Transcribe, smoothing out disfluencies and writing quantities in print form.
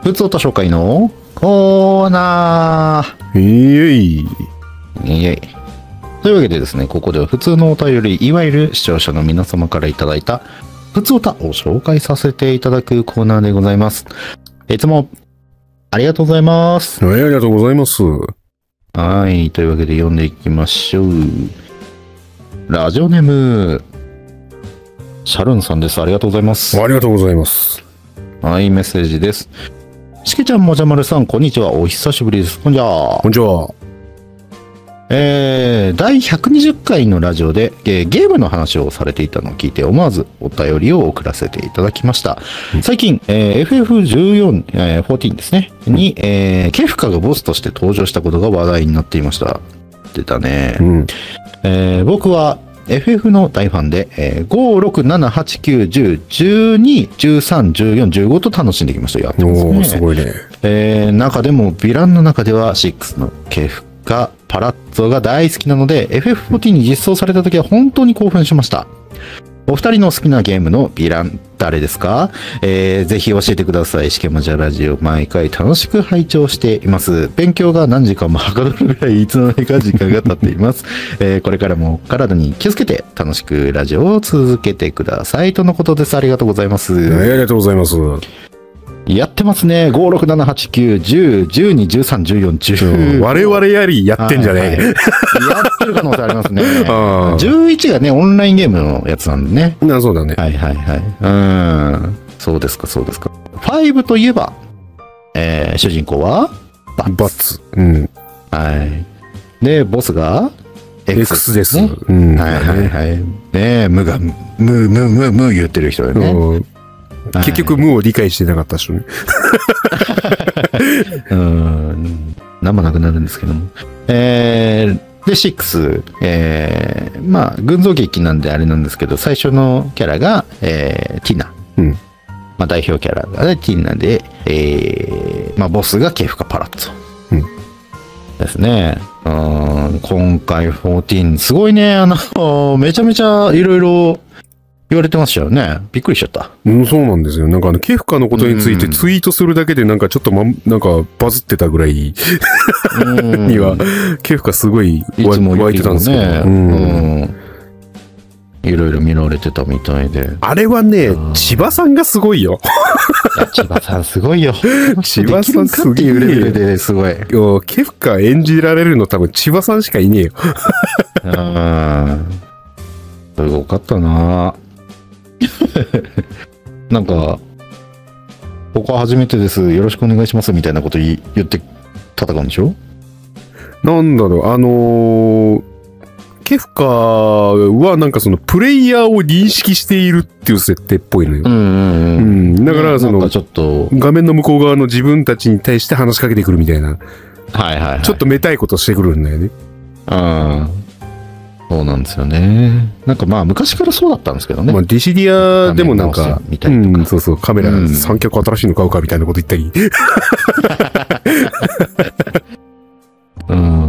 ふつおた紹介のコーナー。イエイ。というわけでですね、ここでは普通のお便り、いわゆる視聴者の皆様からいただいたふつおたを紹介させていただくコーナーでございます。いつもありがとうございます。 ありがとうございます。 はい。というわけで読んでいきましょう。ラジオネーム、シャルンさんです。ありがとうございます。 ありがとうございます。 はい、メッセージです。しけちゃん、もじゃまるさん、こんにちは。お久しぶりです。こんにちは。 こんにちは。 第120回のラジオで、ゲームの話をされていたのを聞いて、思わずお便りを送らせていただきました。最近、FF14、14ですね、に、ケフカがボスとして登場したことが話題になっていました。出たね。僕は、FF の大ファンで、5、6、7、8、9、10、12、13、14、15と楽しんできました。やってますね。 すごいね。 中でも、ヴィランの中では6のケフカ、パラッツォが大好きなので、FF14 に実装された時は本当に興奮しました。お二人の好きなゲームのヴィラン、誰ですか？ぜひ教えてください。しけもじゃラジオ、毎回楽しく拝聴しています。勉強が何時間もはかどるぐらいいつの間にか時間が経っています。これからも体に気をつけて楽しくラジオを続けてください。とのことです。ありがとうございます。 ありがとうございます。 やってますね。5、6、7、8、9、10、12、13、14、10。 我々やりやってんじゃねえ。 やってる可能性ありますね。11がね、オンラインゲームのやつなんでね。 そうだね。 はいはいはい。そうですか、そうですか。5といえば、主人公はバッツ。 はい。で、ボスが X です。 はいはいはい。ねムが、ム言ってる人よね。 結局、無を理解してなかった人ね。 なんもなくなるんですけども。で、6、まあ、群像劇なんであれなんですけど、最初のキャラが、ティナ。まあ、代表キャラが、ね、ティナで、まあ、ボスがケフカパラッツォ。ですね。今回14、すごいね。めちゃめちゃいろいろ、言われてましたよね。びっくりしちゃった。 そうなんですよ。なんかケフカのことについてツイートするだけでなんかちょっとなんかバズってたぐらいには、ケフカすごい湧いてたんですけど。 いろいろ見られてたみたいで。 あれはね、千葉さんがすごいよ。 千葉さんすごいよ。 千葉さんすごい。 っていうレベルですごい。 ケフカ演じられるの多分千葉さんしかいねえよ。 すごかったななんか、ここは初めてです。よろしくお願いします。みたいなこと言って戦うんでしょ？ なんだろう、ケフカはなんかそのプレイヤーを認識しているっていう設定っぽいのよ。だからその、ちょっと画面の向こう側の自分たちに対して話しかけてくるみたいな。ちょっとめたいことしてくるんだよね。 そうなんですよね。なんかまあ昔からそうだったんですけどね。 まあディシディアでもなんか、 そうそう、カメラ三脚新しいの買うかみたいなこと言ったり。